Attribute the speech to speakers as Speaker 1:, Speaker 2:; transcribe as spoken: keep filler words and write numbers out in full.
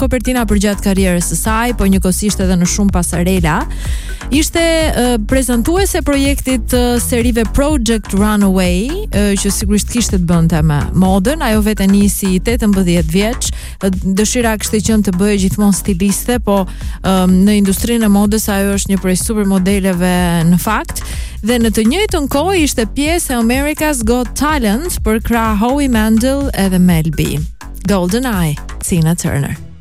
Speaker 1: kopertina për gjatë karrierës së saj, po njëkohësisht edhe në shumë pasarela. Ishte uh, prezantuese e projektit uh, serive Project Runaway, uh, që sigurisht kishte të bënte me modën. Ajo vetë nisi tetëmbëdhjetë vjeç, dëshira kishte qenë të bëhej gjithmonë stiliste, po um, në industrinë e modës ajo është një prej supermodeleve në fakt. Dhe në të njëjtën kohë ishte pjesë e America's Got Talent për krah Howie Mandel edhe Mel B. Golden Eye, Tina Turner.